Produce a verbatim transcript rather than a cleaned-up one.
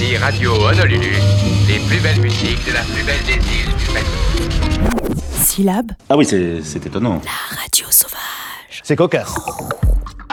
T V Radio Honolulu, les plus belles musiques de la plus belle des îles du Pacifique. Syllab. Ah oui, c'est, c'est étonnant. La radio sauvage. C'est cocasse.